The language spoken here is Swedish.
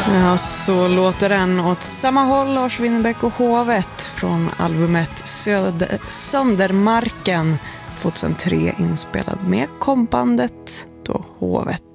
Ja, så låter den åt samma håll, Lars Winnerbäck och Hovet från albumet Söndermarken 2003, inspelad med kombandet då Hovet.